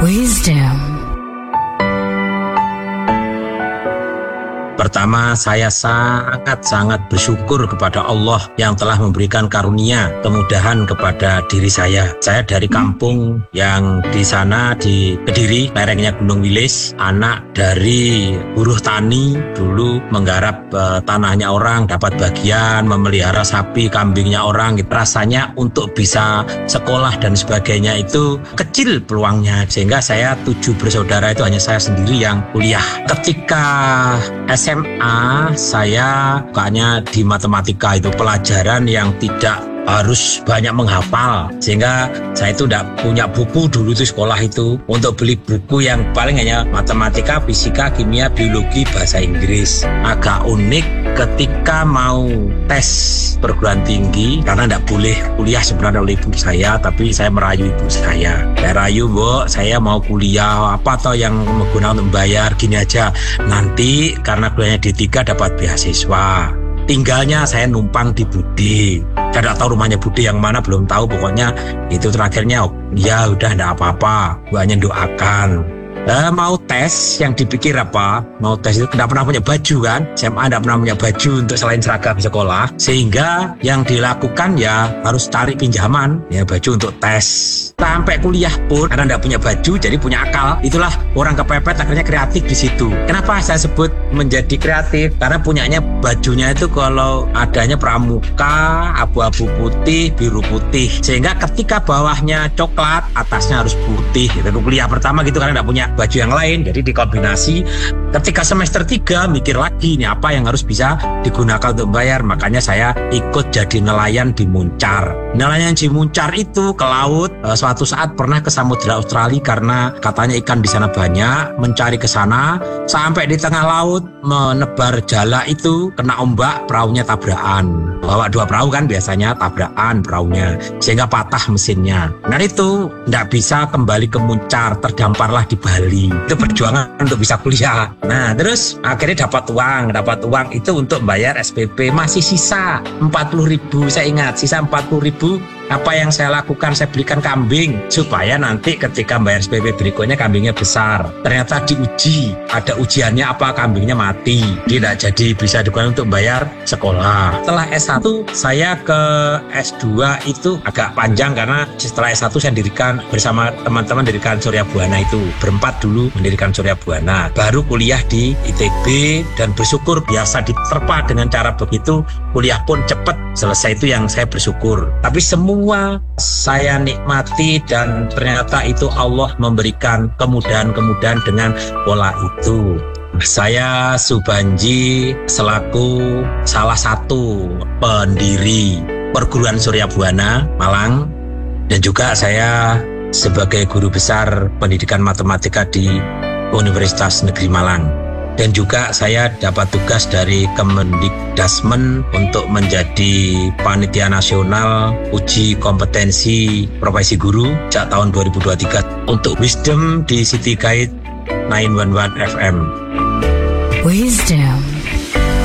Wisdom. Pertama, saya sangat bersyukur kepada Allah yang telah memberikan karunia, kemudahan kepada diri saya. Saya dari kampung yang di sana di Kediri, lerengnya Gunung Wilis, anak dari buruh tani, dulu menggarap tanahnya orang, dapat bagian, memelihara sapi, kambingnya orang. Rasanya untuk bisa sekolah dan sebagainya itu kecil peluangnya, sehingga saya 7 bersaudara itu hanya saya sendiri yang kuliah. Ketika SMA saya sukanya di matematika, itu pelajaran yang tidak harus banyak menghafal, sehingga saya itu tidak punya buku dulu itu sekolah itu. Untuk beli buku yang paling hanya matematika, fisika, kimia, biologi, bahasa Inggris. Agak unik ketika mau tes perguruan tinggi, karena tidak boleh kuliah sebenarnya oleh ibu saya, tapi saya merayu ibu saya. Saya rayu, "Bu, saya mau kuliah, apa toh yang menggunakan untuk membayar, gini aja, nanti karena kuliahnya D3 dapat beasiswa. Tinggalnya saya numpang di Bude." Saya tidak tahu rumahnya Bude yang mana, belum tahu, pokoknya itu terakhirnya ya udah tidak apa-apa, gue hanya doakan. Mau tes, yang dipikir apa? Mau tes itu tidak pernah punya baju kan? SMA tidak pernah punya baju untuk selain seragam sekolah, sehingga yang dilakukan ya harus cari pinjaman ya baju untuk tes. Sampai kuliah pun karena tidak punya baju, jadi punya akal. Itulah orang kepepet, akhirnya kreatif di situ. Kenapa saya sebut menjadi kreatif? Karena punyanya bajunya itu kalau adanya pramuka, abu-abu putih, biru putih, sehingga ketika bawahnya coklat, atasnya harus putih. Itu kuliah pertama gitu, karena tidak punya baju yang lain, jadi dikombinasi. Ketika semester 3 mikir lagi nih apa yang harus bisa digunakan untuk bayar, makanya saya ikut jadi nelayan di Muncar. Nelayan di Muncar itu ke laut, suatu saat pernah ke Samudra Australia karena katanya ikan di sana banyak, mencari ke sana, sampai di tengah laut menebar jala itu kena ombak, perahunya tabrakan. Bawa 2 perahu kan biasanya, tabrakan perahunya sehingga patah mesinnya. Nah itu tidak bisa kembali ke Muncar, terdamparlah di Bali. Itu perjuangan untuk bisa kuliah. Nah terus akhirnya dapat uang itu untuk bayar SPP. Masih sisa 40.000, saya ingat sisa 40.000. Apa yang saya lakukan? Saya belikan kambing supaya nanti ketika bayar SPP berikutnya kambingnya besar. Ternyata diuji, ada ujiannya apa, kambingnya mati, tidak jadi bisa digunakan untuk bayar sekolah. Setelah S1 saya ke S2 itu agak panjang, karena setelah S1 saya dirikan bersama teman-teman dirikan Surya Buana itu, berempat dulu mendirikan Surya Buana. Baru kuliah di ITB dan bersyukur biasa diterpa dengan cara begitu, kuliah pun cepat selesai, itu yang saya bersyukur. Tapi semua saya nikmati dan ternyata itu Allah memberikan kemudahan-kemudahan dengan pola itu. Saya Subanji selaku salah satu pendiri Perguruan Surya Buana Malang, dan juga saya sebagai guru besar pendidikan matematika di Universitas Negeri Malang. Dan juga saya dapat tugas dari Kemendikdasmen untuk menjadi panitia nasional uji kompetensi profesi guru sejak tahun 2023 untuk Wisdom di City Guide 911 FM. Wisdom.